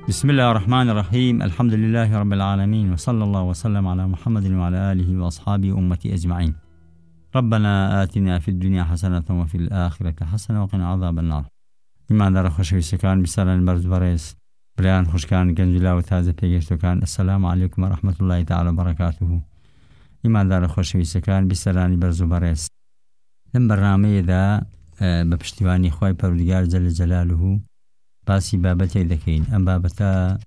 بسم الله الرحمن الرحيم. الحمد لله رب العالمين، وصلى الله وسلم على محمد وعلى آله وأصحابه أمتي أجمعين. ربنا آتنا في الدنيا حسنة وفي الآخرة حسنة وقنا عذاب النار. إمان دار خوشویستەکان بیسەران بەرز بەڕێز برایان خوشکان گەنجلا و تازە پێگەشتەکان، السلام عليكم ورحمة الله تعالى وبركاته. إمان دار خوشویستەکان بیسەرانی بەرز و بەڕێز، لەم بەرنامەیەدا بە پشتیوانی خوای پەروەردگار جەل جەلالوه باسی بابەتێک دەکەین. ئەم بابەتە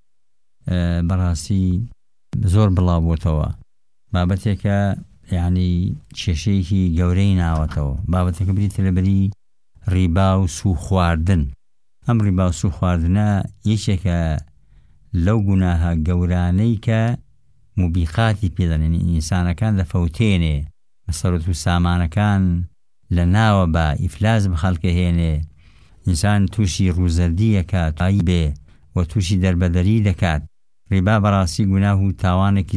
بەڕاستی زۆر بڵاوبووتەوە، بابەتێکە یعنی کێشەیەکی گەورەی ناوەتەوە. بابەتێکە بریتە لەبەری ڕیبا و سوو خواردن. ئەم ڕیبا و سوو خواردنە یەکێکە لەو گوناهە گەورانەی کە موبیقاتی پێدەنێن، ئینسانەکان دەفەوتێنێ، مەسەرەت و سامانەکان لە ناوە بە ئیفلاس بخەڵکەهێنێ، ئینسان تووشی ڕووزەردی دەکات، ئایی بێ و تووشی دەربەدەری دەکات. ڕیبا بەڕاستی گوناه و تاوانێکی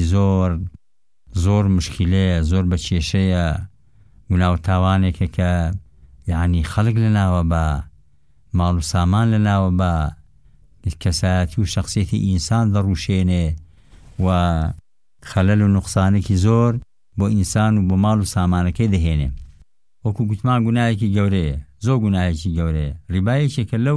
زۆر مشکلەیە، زۆر بە کێشەیە، گوناه و تاوانێکە کە یعنی خەڵک لە ناوە بە ماڵ و سامان لە ناوە بە کەسایەتی و شخصیەتی ئینسان دەڕووشێنێ و خەلەل و نوقسانێکی زۆر بۆ ئینسان و بۆ ماڵ و سامانەکەی دەهێنێ. وەکو گوتمان گوناهێکی گەورەیە، زۆر گوناهێکی گەورەیە. ڕیبایەکێکە لەو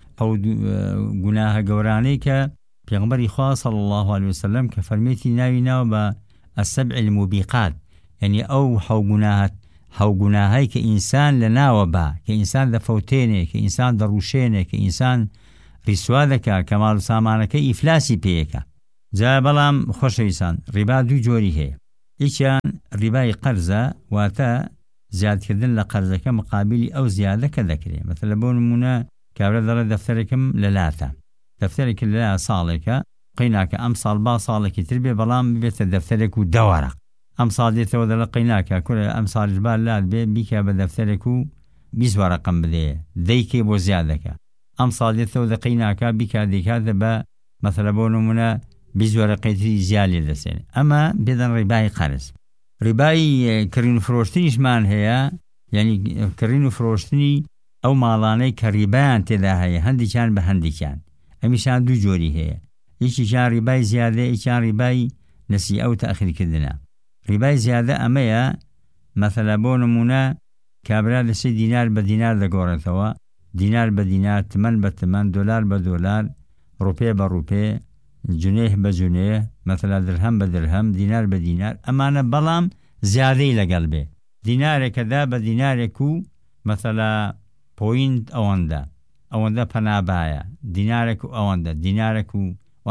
گوناهە گەورانەی کە پێغەمبەری خوا صلی الله علیه وسلم کە فەرمێتی ناوە بە السبع الموبقات، یعنی ئەو حەو گوناهایی کە ئینسان لە ناوە بە، کە ئینسان دەفەوتێنێ، کە ئینسان دەڕووشێنێ، کە ئینسان ڕیسوا دەکات، کە ماڵ و سامانەکەی ئیفلاسی پێیەکە. جا بەڵام خۆشەویستان، ڕیبا دوو جۆری هەیە. یەکیان ڕیبای قەرزە، واتە زیادکردن لە قەرزەکە مقابلی ئەو زیادەکە دەکرێت. مەثەڵەن بۆ نمونە کابرا دەڵێ دەفتەرێکم لەلاتە، دەفتەرێکی لەلا ساڵێکە، قەیناکە ئەم ساڵ با ساڵێکی تر بێ، بەڵام بێتە دەفتەرێک و دەوەرە. ئەم ساڵ دێتەوە دەڵێ قەیناکە کورە ئەم ساڵش با لات بێ، بیکە بە دەفتەرێک و 20 وەرەقەم بدێ، دەیکێ بۆ زیادەکە. ئەم ساڵ دێتەوە دە قەیناکە بیکە دەیکاتە بە مەثەڵەن بۆ نمونە 20 وەرەقەی تری زیادی دەسێن. ئەمە بێدەن ڕیبای قەرز. ڕیبای کڕین و فرۆشتنیشمان هەیە، یعنی کڕین و فرۆشتنی ئەو ماڵانەی کە ڕیبایان تێدا هەیە، هەندێکیان بە هەندێکیان. ئەمیشان دوو جۆری هەیە، یەکیشان ڕیبای زیادە، یەکیان ڕیبای نەسیئە و تەخیرکردنە. ڕیبای زیادە ئەمەیە، مەثەڵەن بۆ نمونە کابرا دەسێ دینار بە دینار دەگۆڕێتەوە، دینار بە دینار، تمەن بە تمەن، دۆلار بە دۆلار، ڕوپێ بە ڕوپێ، جونێه بە جونێه، مەثەڵەن درهەم بە درهەم، دینار بە دینار. ئەمانە بەڵام زیادەی لەگەڵ بێ، دینارێکەدا بە دینارێک و مەثەڵەن پۆینت ئەوەندە پەنابایە، دینارێک و ئەوەندە دینارێک و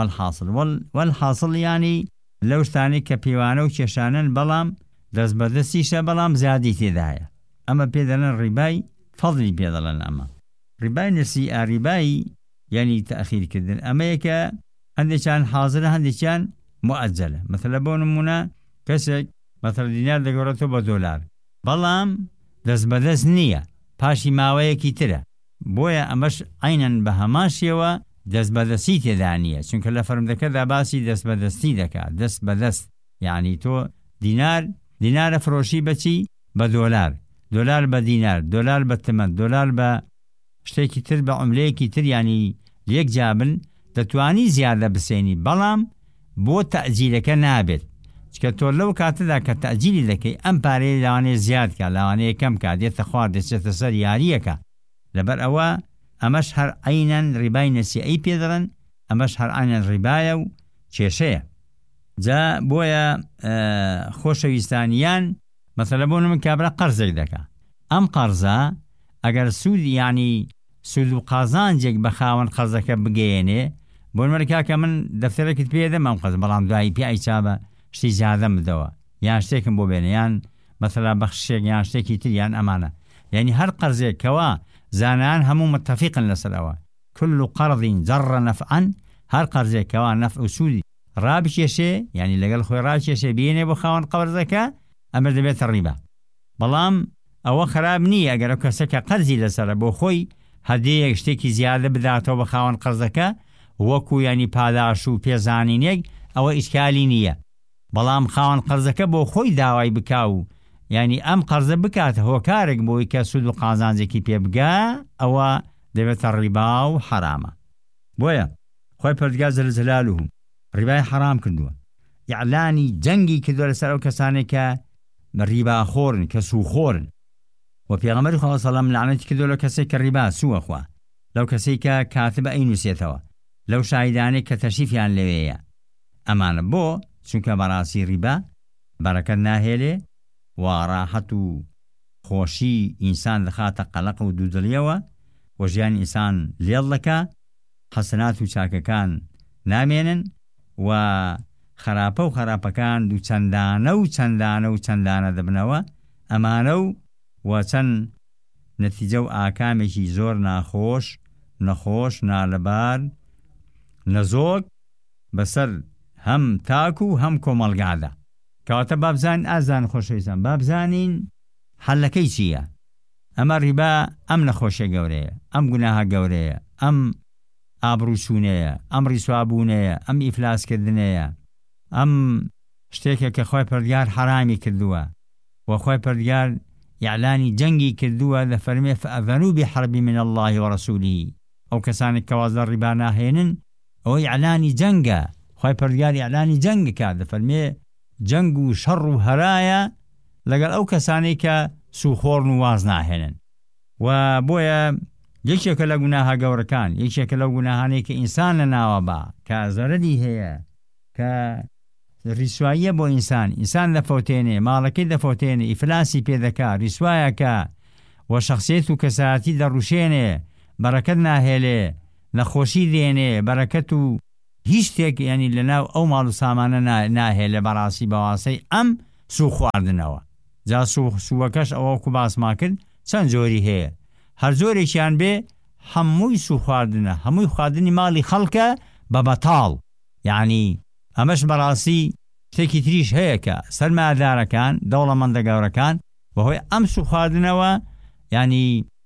والحاصل یعنی لەو شتانەی کە پێوانە و کێشانن، بەڵام دەست بەدەستیشە، بەڵام زیادی تێدایە. ئەمە پێدەڵێن ڕیبای فەضلی پێدەڵێن. ئەمە ڕیبای نەسیئە، ڕیبای یعنی تەخیرکردن، ئەمەیەکە هەندێکیان حاضرە، هەندێکیان مؤجلە. مەثەڵەن بۆ نمونە کەسێک مەثەڵەن دینار دەگۆڕێتەوە بە دۆلار، بەڵام دەست بەدەست نییە، پاشی ماوەیەکی ترە، بۆیە ئەمەش عینەن بە هەمان شێوە دەست بەدەستی تێدا نییە، چونکە لە فەرمدەکەدا باسی دەست بەدەستی دەکات. دەست بەدەست یعنی تۆ دینارە فرۆشی بەچی؟ بە دۆلار، دۆلار بە دینار، دۆلار بە تمەن، دۆلار بە شتێکی تر، بە عوملەیەکی تر، یعنی یەک جابن دەتوانی زیادە بسێنی، بەڵام بۆ تەعجیلەکە نابێت، چکە تۆ لەو کاتەدا کە تەعجیلی دەکەی ئەم پارەی لەوانەیە زیاد کات، لەوانەیە کەم کات، دێتە خوار، دەچێتە سەر یاریەکە. لەبەر ئەوە ئەمەش هەر عینەن ڕیبای نەسیئەی پێدەڵێن، ئەمەش هەر عینەن ڕیبایە و کێشەیە. جا بۆیە خۆشەویستانیان، مەثەڵەن بۆ نمونە کابرا قەرزێک دەکات، ئەم قەرزە ئەگەر سوود یعنی سوود و قازانجێک بە خاوەن قەرزەکە بگەیەنێ، بۆ نمونە کاکە من دەفتەرێکت پێدەم ئەم قەرز، بەڵام دوایی پێی چابە شتی زیادەم بدەوە، یان شتێکم بۆ بێنە، یان مەثەڵەن بەخشێک یان شتێکی تر، یان ئەمانە. یعنی هەر قەرزێکەوە زانان هەموو متفقن لەسەرەوە، كل قرض جر نفعا، هەر قەرزێکەوە نەفع و سوودی ڕابکێشێ، یعنی لەگەڵ خۆی ڕاکێشێ بێنێ بۆ خاوەن قەرزەکە، ئەمە دەبێتە ڕیبا. بەڵام ئەوە خراپ نییە ئەگەر کەسێکە قەرزی لەسەرە بۆ خۆی هەدەیەک شتێکی زیادە بداتەوە بە خاوەن قەرزەکە، وەکو یعنی پاداش و پێزانینێک، ئەوە ئیشکالی نییە. بەڵام خاوەن قەرزەکە بۆ خۆی داوای بکاو، یعنی ئەم قەرزە بکاتە هۆکارێک بۆی کە سود و قازانجێکی پێ بگا، ئەوە دەبێتە ڕیبا و حرامە. بۆیە خۆی پەروەردگار جەل جەلالوهو ڕیبای حرام کردووە، ئیعلانی جەنگی کردووە لەسەر ئەو کەسانێک کە ڕیباخۆرن، کە سووخۆرن، و پێغەمبەری خوا صلی الله علیه و سلم لعنەتی کردووە لەو کەسێک کە ڕیبا سووەخوا، لەو کەسێک کە کاتبە ئەینووسێتەوە، لەو شاهیدانێک کە تەشریفیان لەوەیە. ئەمانە بۆ چونکە بەڕاستی ڕیبا بەرەکەت ناهێلێ و ڕاحەت و خۆشی ئینسان دەخاتە قەلەق و دوودڵیەوە و ژیانی ئینسان لێڵ دەکا، حەسەنات و چاکەکان نامێنن و خراپە و خراپەکان دوو چەندانە و چەندانە و چەندانە دەبنەوە ئەمانە و چەند نەتیجە و ئاکامێکی زۆر ناخۆش، نەخۆش، نالەبار، نەزۆک بەسەر هەم تاک و هەم کۆمەڵگادا. کەواتە بابزانین ئازان خۆشەویستان، بابزانین حەلەکەی چییە؟ ئەمە ڕیبا ئەم نەخۆشیە گەورەیە، ئەم گوناها گەورەیە، ئەم ئابڕوچوونەیە، ئەم ڕیسوابوونەیە، ئەم ئیفلاسکردنەیە، ئەم شتێکە کە خۆی پەروەردگار حرامی کردووە و خۆی پەروەردگار ئیعلانی جەنگی کردووە، دەفەرمێ فەئەذەنوو بحەرب من الله وەرەسوولیه. ئەو کەسانێک کە واز لە ڕیبا ناهێنن ئەوە ئیعلانی جەنگە، خۆی پەروەردگار ئیعلانی جەنگەکە، دەفەرمێ جەنگ و شەڕ و هەرایە لەگەڵ ئەو کەسانێک کە سووخۆڕن و واز ناهێنن. و بۆیە یەکێکە لە گوناها گەورەکان، یەکێکە لەو گوناهانەی کە ئینسان لە ناوە با کە زەرەری هەیە، کە ڕیسواییە بۆ ئینسان دەفەوتێنێ، ماڵەکەی دەفەوتێنێ، ئیفلاسی پێدەکا، ڕیسوایەکە و شەخسیەت و کەسایەتی دەڕوشێنێ، بەرەکەت ناهێلێ، نەخۆشی دێنێ، بەرەکەت و هیچ شتێک یعنی لەناو ئەو ماڵ و سامانە ناهێلێ بەڕاستی بەواسەی ئەم سوو خواردنەوە. جا سووەکەش ئەوەکو باسما کرد چەند جۆری هەیە، هەر جۆرێکیان بێ هەمووی سوو خواردنە، هەمووی خواردنی ماڵی خەڵکە بە بەتاڵ. یعنی ئەمەش بەڕاستی شتێکی تریش هەیە کە سەرمایەدارەکان، دەوڵەمەندە گەورەکان بەهۆی ئەم سوو خواردنەوە یعنی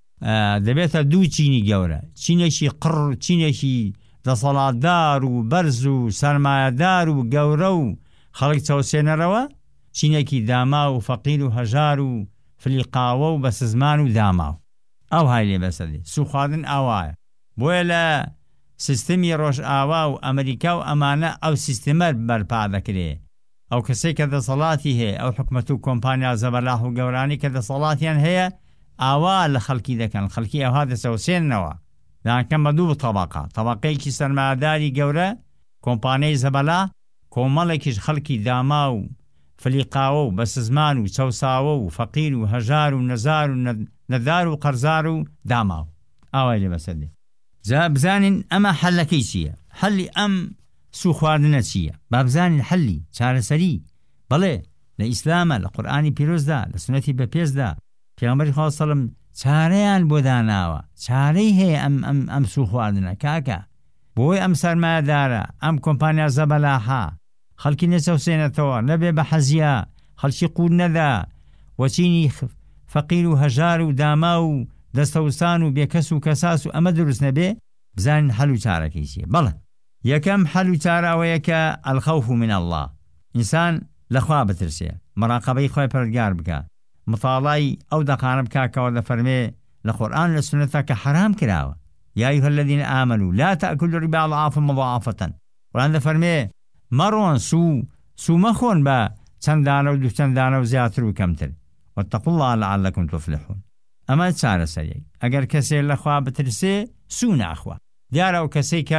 دەبێتە دوو چینی گەورە، چینێکی قڕ، چینێکی دەسەڵاتدار و بەرز و سەرمایەدار و گەورە و خەڵک چاوسێنەرەوە، چینێکی داما و فەقیر و هەژار و فلیقاوە و بەسزمان و داماو. ئەو های لێ بەسەدی سوو خواردن ئاوایە. بۆیە لە سیستەمی ڕۆژ ئاوا و ئەمریکا و ئەمانە ئەو سیستەمە بەرپا دەکرێ. ئەو کەسێک کە دەسەڵاتی هەیە، ئەو حکومەت و کۆمپانیا زەبەلاح و گەورانی کە دەسەڵاتیان هەیە ئاوا لە خەڵکی دەکەن، خەڵکی ئەوها دەسەوسێننەوە، داکەم بە دوو تەبەقە، تەبەقەیەکی سەرمایەداری گەورە، کۆمپانیای زەبەلا، کۆمەڵێکیش خەڵکی داما و فلیقاوە و بەسزمان و چەوساوە و فەقیر و هەژار و نەزار و نەدار و قەرزار و داماو. ئاوای لێ بەسەدێ. جا بزانین ئەمە حەلەکەی چییە؟ حەلی ئەم سوو خواردنە چییە؟ با بزانین حەلی چارەسەری بەڵێ لە ئیسلامە، لە قورئانی پیرۆزدا، لە سنەتی بەپێزدا پێغەمبەری خوا صلی الله علیه و سلم چارەیان بۆ داناوە، چارەی هەیە ئەم سوو خواردنە. کاکە بۆی ئەم سەرمایەدارە، ئەم کۆمپانیا زەبەلاحە خەڵکی نەچەوسێنێتەوە، نەبێ بە حەزیە، خەڵکی قوور نەدا، وەچینی فەقیر و هەژار و داما و دەستەوسان و بێکەس و کەساس و ئەمە دروست نەبێ. بزانین حەل و چارەکەی چییە. بەڵێ یەکەم حەل و چارەوەیە کە الخەوف من الله، ئینسان لەخوا بترسێ، مراقەبەی خۆی پەروەردگار بکە، مطالعەی ئەو دەقانە بکاکەوە دەفەرمێ لە قورئان لە سنەتا کە حرام کراوە، یا ئەیها الذین آمنوا لا تأكلوا الربا أضعافا مضاعفة. قورئان دەفەرمێ مەڕۆن سوو مەخۆن بە چەندانە و دوو چەندانە و زیاتر و کەمتر، واتقوا الله لعلكم تفلحون. ئەمە چارەسەریەک. ئەگەر کەسێک لەخوا بترسێ سوو ناخوا. دیارە ئەو کەسێک کە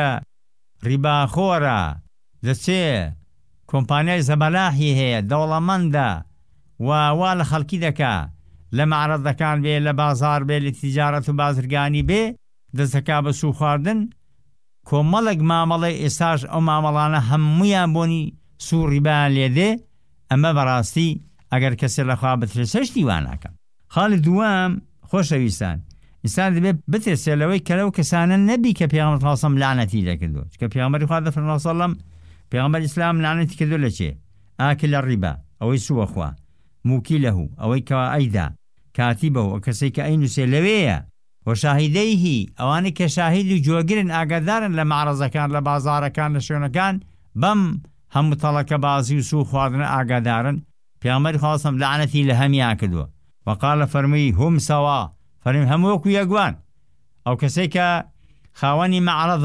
ڕیباخۆرە، دەچێ کۆمپانیای زەبەلاحی هەیە، دەوڵەمەندە و وا لە خەڵکی دەکا، لە معرەضەکان بێ، لە بازار بێ، لە تیجارەت و بازرگانی بێ، دەستەکا بە سوو خواردن. کۆمەڵێک مامەڵەی ئێستاش ئەو مامەڵانە هەموویان بۆنی سوو ڕیبایان لێدێ. ئەمە بەڕاستی ئەگەر کەسێک لەخوا بترسێ شتی واناکەم. خاڵی دووەم خۆشەویستان، ئینسان دەبێت بترسێ لەوەی کە لەو کەسانە نەبی کە پێغەمبەر صلی الله علیه و سلم لعنەتی لێکردووە. چونکە پێغەمبەری خوا دەفەرمێ صلی الله علیه و سلم، پێغەمبەر ئیسلام لعنەتی کردووە لە چێ؟ ئاکل الربا، ئەوەی سووە خوا، موکیلەه، ئەوەی کەوا ئەیدا، کاتیبە، ئەو کەسێک کە ئەینووسێ لەوەیە، و شاهیدەیهی، ئەوانەی کە شاهید و جۆگرن، ئاگادارن لە معرەزەکان، لە بازارەکان، لە شوێنەکان بەم هەموو تەڵەکە بازی و سوو خواردنە ئاگادارن. پێغەمبەری خوا صلی الله علیه و سلم لعنەتی لە هەمیان کردووە. وقال فەرمووی هم سەوا، فەرمی هەموو وەکو یەکوان. ئەو کەسێک کە خاوەنی معرەضە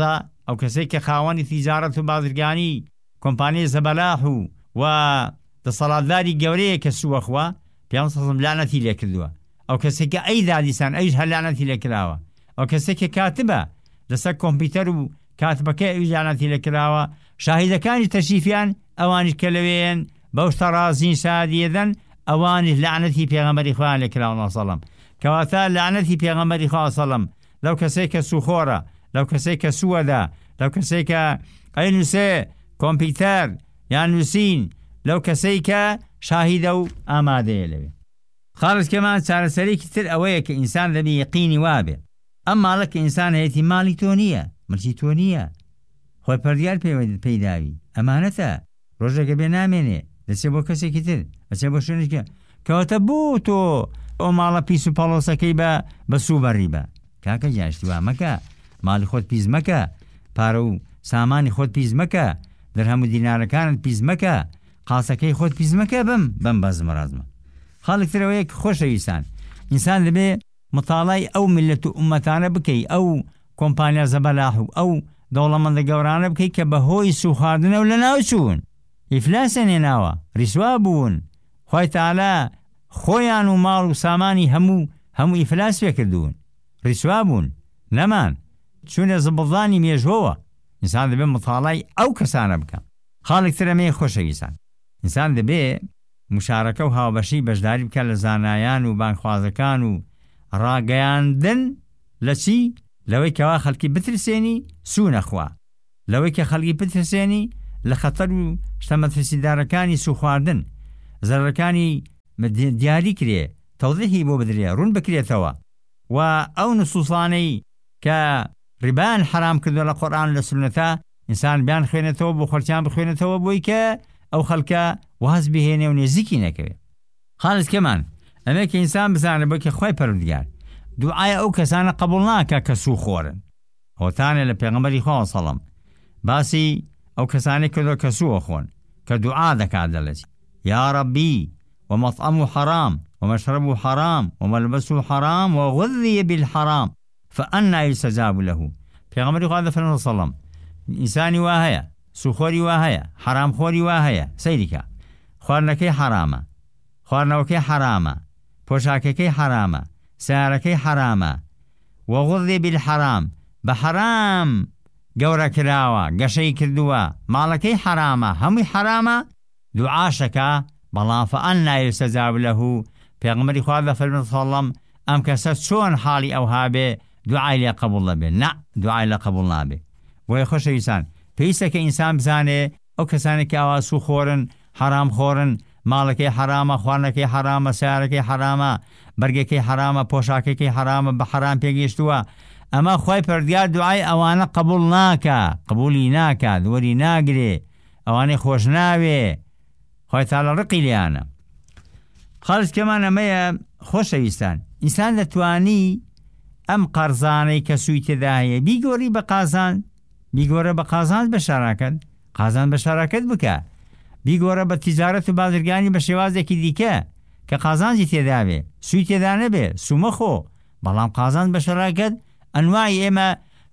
ئەو کەسێک کە خاوەنی تیجارەت و بازرگانی کۆمپانیای زەبەلاح و دەسەڵاتداری گەورەیە کە سووەخوا پیامبەر سەڵەم لعنەتی لێ کردووە. ئەو کەسێک کە ئەی دادیسان ئەیش هەر لعنەتی لێ کراوە. ئەو کەسێک کە کاتبە لەسەر کۆمپیوتەر و کاتبەکەی ئەویش لعنەتی لێ کراوە. شاهیدەکانی تەشریفیان ئەوانش کە لەوێن بەو شتە ڕازین شادیەدەن ئەوانش لعنەتی پێغەمبەری خوا لێ کراوە سەڵەم. کەواتە لعنەتی پێغەمبەری خوا سەڵەم لەو کەسێک کە سوخۆرە، لەو کەسێک کە سووەدا، لەو کەسێک کە ئەینووسێ کۆمپیوتەر یان نووسین، لەو کەسەی کە شاهیدە و ئامادەیە لەوێ. خاڵچکەمان چارەسەرێکی تر ئەوەیە کە ئینسان دەبێ یەقینی وابێ ئەم ماڵە کە ئینسان هەیەی ماڵی تۆ نییە، ملکی تۆ نییە، خۆی پەردیار پێداوی ئەمانەتە، ڕۆژێکە بێ نامێنێ دەچێ بۆ کەسێکی تر، دەچێ بۆ شوێنێکە کەواتە بوو تۆ ئەو ماڵە پیس و پەڵۆسەکەی بە سوبەڕی بە. کاکە جاشتیوا مەکە، ماڵی خۆت پیس مەکە، پارە و سامانی خۆت پیس مەکە، دەرهەم و دینارەکانت پیس مەکە، قاسەکەی خۆت پیس مەکە بم بەزمە ڕازمە. خاڵێک ترەوەیە کە خۆشەویستان ئینسان دەبێ مطالعی ئەو میلەت و ئومەتانە بکەی، ئەو کۆمپانیا زەبەلاح و ئەو دەوڵەمەندە گەورانە بکەی کە بەهۆی سوخاردنە و لە ناو چوون، ئیفلاسیان هێناوە، ڕیسوا بوون، خوای تەعالا خۆیان و ماڵ و سامانی هەموو ئیفلاس پێ کردوون، ڕیسوا بوون، نەمان چوونە زبڵدانی مێژوەوە. ئینسان دەبێ مطالعی ئەو کەسانە بکە. خاڵێک ترەمێ خۆشەویستان ئینسان دەبێ مشارەکە و هاوبەشی بەشداری بکە لە زانایان و بانخوازەکان و ڕاگەیاندن لە چی؟ لەوەی کەوا خەڵکی بترسێنی سوو نەخوا، لەوەی کە خەڵکی بترسێنی لە خەتەر و شتە مەترسیدارەکانی سوو خواردن، زەرەکانی دیاری کرێ، تەوضیحی بۆ بدرێ، ڕوون بکرێتەوە. و ئەو نصوصانەی کە ڕیبان حرام کردو لە قورئان لە سنەتە ئینسان بیان خوێنێتەوە بۆ خەڵکیان بخوێنێتەوە بۆی کە ئەو خەڵکە واز بهێنێ و نێزیکی نەکەوێت. خاڵچکەمان ئەمێ کە ئینسان بزانێ بۆ کە خوای پەروەردگار دوعای ئەو کەسانە قبول ناکە کە سوو خۆرن. هۆتانێ لە پێغەمبەری خوا سەڵەم باسی ئەو کەسانی کردو کە سووە خۆن کە دوعا دەکات دەڵێت یا ربی ومطعمه حرام ومشربه حرام وملبسه حرام وغذي بالحرام فأنا يستجاب له. پێغەمبەری خوا دەفەرمێ سەڵەم ئینسانی وا هەیە، سوخۆری وا هەیە، حرامخۆری وا هەیە، سەیریکە خواردنەکەی حرامە، خواردنەوەکەی حرامە، پۆشاکەکەی حرامە، سیارەکەی حرامە، وغذي بالحرام بە حرام گەورە کراوە، گەشەی کردووە، ماڵەکەی حرامە، هەمووی حرامە، دوعاشەکە بەڵام فأنا يستجاب له. پێغەمبەری خوا دەفەرمێ سەڵەم ئەم کەسە چۆن حاڵی ئەو هابێ دوعای لێ قبول نەبێ، نە دوعای لە قبول نابێ. بۆیە خۆشەویستان پێویستە کە ئینسان بزانێ ئەو کەسانێک کە ئاوا سوو خۆرن، حرام خۆرن، ماڵەکەی حرامە، خواردنەکەی حرامە، سیارەکەی حرامە، بەرگەکەی حرامە، پۆشاکێکی حرامە، بە حرام پێگەیشتووە، ئەمە خوای پەروەردگار دوعای ئەوانە قبول ناکە، قبولی ناکات، وەری ناگرێ، ئەوانەی خۆش ناوێ، خوای تەعالا ڕقی لێیانە. خاڵچکەمان ئەمەیە خۆشەویستان ئینسان دەتوانی ئەم قەرزانەی کە سووی تێدا هەیە بیگۆڕی بە قازان، بیگۆرە بە قازان بە شاراکەت، قازان بە شاراکەت بکە، بیگۆرە بە تیجارەت و بازرگانی بە شێوازێکی دیکە کە قازانجی تێدا بێ، سووی تێدا نەبێ، سومەخۆ، بەڵام قازان بە شاراکەت. ئەنوای ئێمە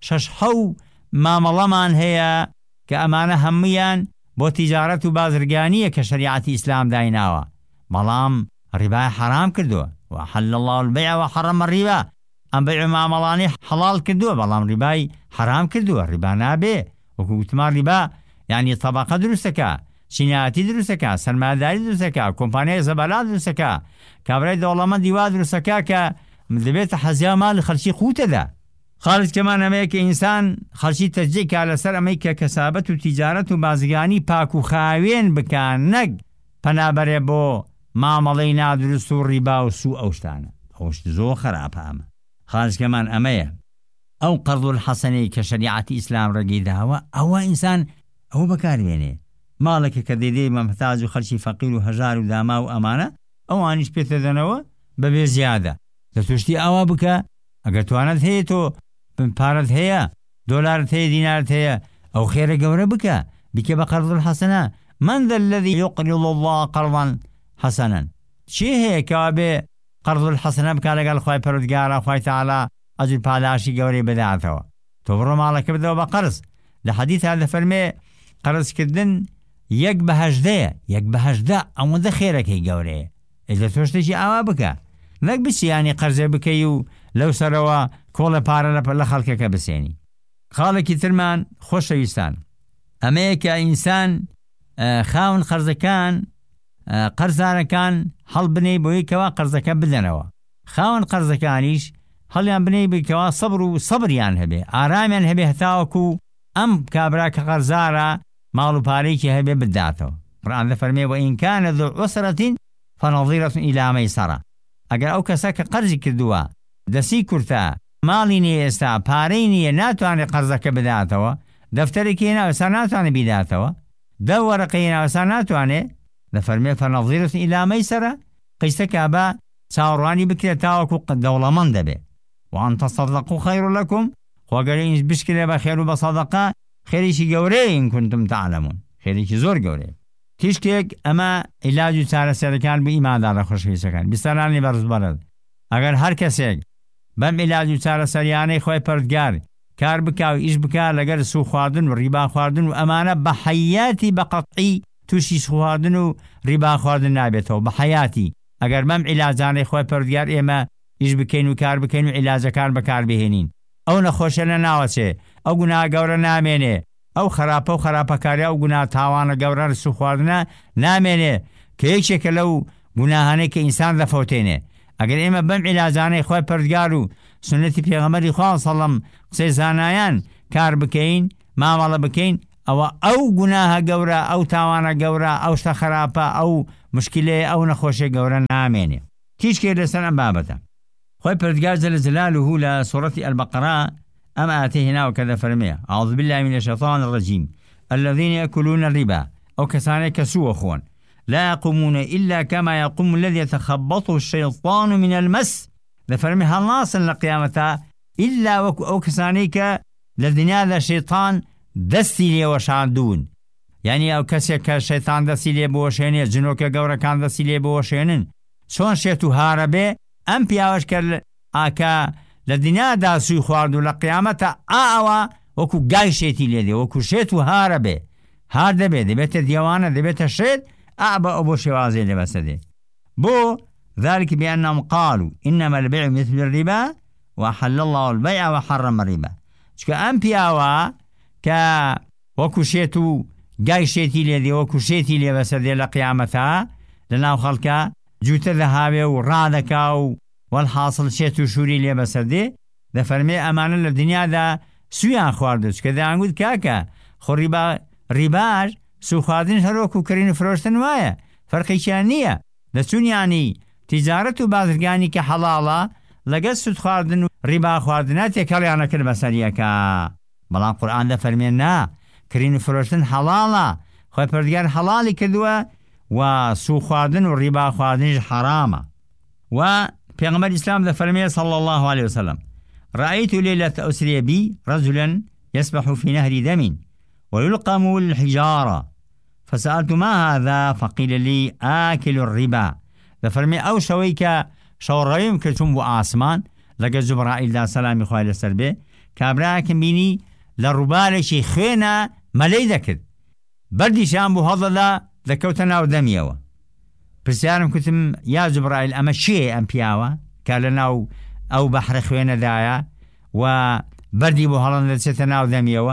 6 مامەڵەمان هەیە کە ئەمانە هەمویان بۆ تیجارەت و بازرگانیە کە شریعەتی ئیسلام دایناوە، بەڵام ڕیبای حرام کردووە. وحل الله البيع وحرم الربا، ئەم بەیع مامەڵانی حەڵال کردووە بەڵام ڕیبای حرام کردووە، ڕیبا نابێ. وەکو گوتمان ڕیبا یعنی تەبەقە دروستەکە، چینایەتی دروستەکە، سەرمایەداری دروستەکە، کۆمپانیای زەبەلا دروستەکە، کابرای دەوڵەمەندی وا دروستەکە کە دەبێتە حەزیا ماڵی خەڵکی قوتەدا. خاڵچکەمان ئەمەیە کە ئینسان خەڵکی تەرجیحکا لەسەر ئەمەی کە کەسابەت و تیجارەت و بازرگانی پاک و خاوێن بکەن، نەک پەنابەرێ بۆ مامەڵەی نادروست و ڕیبا و سوو ئەو شتانە. ئەوش زۆر خراپە. ئەمە خاڵچکەمان ئەمەیە ئەو قەرض الحەسەنەی کە شریعەتی ئیسلام ڕێگەی داوە ئەوە ئینسان ئەوە بەکاربێنێ. ماڵێکە کە دەیدەی مەحتاج و خەڵکی فەقیر و هەژار و داما و ئەمانە ئەوانیش پێتەدەنەوە بەبێ زیادە. دەتوشتی ئاوا بکە ئەگەر توانت هەیە تۆ پارەت هەیە، دۆلارت هەیە، دینارت هەیە، ئەو خێرە گەورە بکە بە قەرض الحەسەنە. من ذا الذي يقرض الله قرضا حسنا. چی هەیە کەوا بێ قەرض الحەسەنە بکە لەگەڵ خوای پەروەردگارە، خوای تەعالا ئەجر پاداشی گەورەی بداتەوە. تۆ بڕۆ ماڵەکە بدەوە بە قەرز، لە حەدیثا دەفەرمێ قەرزکردن یەک بە هەژدە ئەوەندە خێرەکەی گەورەیە. ئێدە تۆ شتێکی ئاوا بکە، نەک بچیانی قەرزێ بکەی و لەو سەرەوە کۆڵە پارە لە خەڵکەکە بسێنی. خاڵێکی ترمان خۆشەویستان، ئەمەیە کە ئینسان خاون قەرزەکان قەرزدارەکان هەڵ بنێ بۆی کەوا قەرزەکە بدەنەوە، خاون قەرزەکانیش هەڵیان بنێ بکەوە سەبر و سەبریان هەبێ، ئارامیان هەبێ هەتاوەکو ئەم کابرا کە قەرزدارە ماڵ و پارەیەکی هەبێ بداتەوە. قورئان دەفەرمێ وئین کانە ذو عسرة فنظیرة إلی مەیسەرە. ئەگەر ئەو کەسە کە قەرزی کردووە دەسی کورتە، ماڵی نیە ئێستا، پارەی نییە، ناتوانێت قەرزەکە بداتەوە، دەفتەرێکی هێناوەسا ناتوانێت بیداتەوە، دە وەرەقەی هێناوەسا ناتوانێت، دەفەرمێ فنظیرة إلی مەیسەرە، قەیسەکە بە چاوەڕوانی بکرێت تاوەکو دەوڵەمەند دەبێ. وأن تصدقوا خير لكم، خواگەری بشکرێ بە خێر و بە سەدەقە خێریشی گەورەیە ئین کنتم تعلمون، خێریکی زۆر گەورەیە. تیشکێک ئەمە عیلاج و چارەسەرەکان بە ئیماندارە خۆشەویستەکان بیستەرانی بەڕزبەرت. ئەگەر هەر کەسێک بەم عیلاج و چارەسەریانەی خۆی پەروەردگار کار بکا و ئیش بکا لەگەر سوو خواردن و ڕیبا خواردن و ئەمانە بە حەیاتی بە قەطعی تووشی سوو خواردن و ڕیبا خواردن نابێتەوە بە حەیاتی. ئەگەر بەم عیلاجانەی خۆی پەروەردگار ئێمە ئیش بکەین و کار بکەین و عیلاجەکان بەکار بهێنین، ئەو نەخۆشە لە ناوەچێ، ئەو گوناه گەورە نامێنێ، ئەو خراپە و خراپەکاریە و گوناه تاوانە گەورە سوو خواردنە نامێنێ کە یەکێکە لەو گوناهانەی کە ئینسان دەفەوتێنێ. ئەگەر ئێمە بەم عیلاجانەی خۆی پەروەردگار و سنەتی پێغەمبەری خوا سەڵەم قسەی زانایان کار بکەین، مامەڵە بکەین، ئەوە ئەو گوناهە گەورە، ئەو تاوانە گەورە، ئەو شتە خراپە، ئەو مشکلەیە، ئەو نەخۆشیە گەورە نامێنێ. تیشکێ لەسەر ئەم بابەتە خۆی پەروەردگار جەل جەلالوه لە سوورەتی البەقەرە ئەم ئاەتەی هێناوە کە دەفەرمێ أعوذ بالله من الشيطان الرجيم الذين يأكلون الربا، ئەو کەسانێک کە سووە خۆن، لا يقومون إلا كما يقوم الذي يتخبطه الشيطان من المس، دەفەرمێ هەڵناسن لە قیامەتە ئیلا وەکو ئەو کەسانەی کە لە دنیادا شەیطان دەستی لێوە شاندوون. یعنی ئەو کەسێک کە شەیطان دەستی لێ بۆشێنێ، جنۆکە گەورەکان دەستی لێ بۆشێنن، چۆن شێت و هارە بێ، ئەم پیاوەش کە ئاکە لە دنیادا سوی خوارد و لە قیامەتە ئاوە وەکو گای شێتی لێ دێ، وەکو شێت و هارە بێ، هار دەبێ، دەبێتە دیوانە، دەبێتە شێت، ئابە ئەو بۆ شێوازێ لێبەسە دێ. بۆ ذلك بأنهم قالوا إنما البيع مثل الربا وأحل الله البيع وحرم الربا. چکە ئەم پیاوە کە وەکو شێت و گای شێتی لێ دێ، وەکو شێتی لێبەسە دێ لە قیامەتە لەناو خەڵکە جوتە دەهاوێ و ڕادەکا و والحاصل شێت و شووری لێبەسەر دێ، دەفەرمێ ئەمانە لە دنیادا سویان خواردو. چکە دەیانگوت کاکە خۆ ڕیباش سوو خواردن هەروەکو کڕین و فرۆشتن وایە، فەرقێکیان نییە. دەچونیانی تیجارەت و بازرگانی کە حەڵاڵە لەگەڵ سوود خواردن و ڕیبا خواردنە تێکەڵیانە کرد بەسەریەکە. بەڵام قورئان دەفەرمێ نا، کڕین و فرۆشتن حەڵاڵە، خۆی پەروەردگار حەڵاڵی کردووە و سوو خواردن و ڕیبا خواردنیش حرامە. و پیغمبر اسلام دەفەرمێ صلى الله عليه وسلم رأيت ليلة أسري بي رجلا يسبح في نهر دم ويلقم الحجارة فسألت ما هذا فقيل لي آكل الربا. دەفەرمێ ئەو شەوەی کە شەوڕەویم کردم بۆ ئاسمان لەگەڵ جوبرائیلدا سەلامی خوای لەسەر بێ، کابراکم بینی لە ڕووبارێکی خوێنە مەلەی دەکرد، بەردیشان بۆ هەڵدەدا دەکەوتە ناو دەمیەوە. پرسیارم کتم یا جبرائیل ئەمە چییە ئەم پیاوە کە لە ناو ئەو بەحرە خوێنەدایە و بەردی بۆ هەڵەن دەچێتە ناو دەمیەوە؟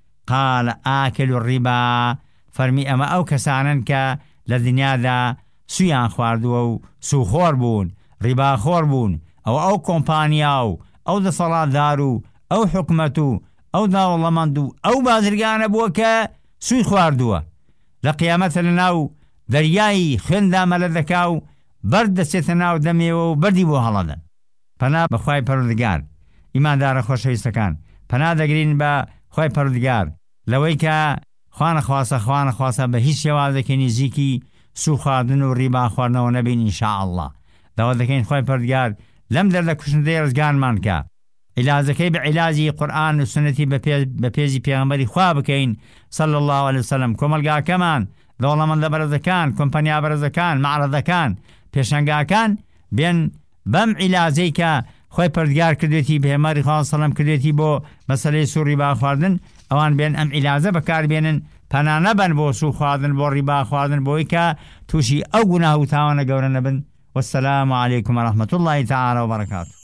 قال آكل الربا، فەرمی ئەمە ئەو کەسانن کە لە دنیادا سویان خواردووە و سوخۆر بوون، ڕیباخۆر بوون، ئەو کۆمپانیا و ئەو دەسەڵاتدار و ئەو حکومەت و ئەو داوڵەمەند و ئەو بازرگانە بووە کە سوی خواردووە، لە قیامەتە لە ناو دەریایی خوێندا مەلە دەکا و بەرد دەچێتە ناو دەمێەوە و بەردی بۆ هەڵەدەن. پەنا بە خوای پەروەردگار، ئیماندارە خۆشەویستەکان، پەنا دەگرین بە خوای پەروەردگار لەوەی کە خوانەخواسە بە هیچ شێوازێکی نزیکی سوو خواردن و ڕیبا خواردنەوە نەبین ئینشاءالله. داوا دەکەین خوای پەروەردگار لەم دەردە کوشندەی ڕزگارمان کە عیلاجەکەی بە عیلاجی قورئان و سنەتی بە پێزی پێغەمبەری خوا بکەین صلی الله علیه وسلم. کۆمەلگاکەمان، دەوڵەمەندە بەرزەکان، کۆمپانیا بەرزەکان، معرەضەکان، پێشەنگاکان بێن بەم عیلاجەی کە خۆی پەروەردگار کردوێتی، پێغەمبەری خوا سەڵەم کردوێتی بۆ مەسەلەی سوو ڕیبا خواردن، ئەوان بێن ئەم عیلاجە بەکاربێنن پەنا نەبەن بۆ سوو خواردن بۆ ڕیبا خواردن بۆی کە تووشی ئەو گوناه و تاوانە گەورە نەبن. والسلام عليكم ورحمة الله تعالى وبركاته.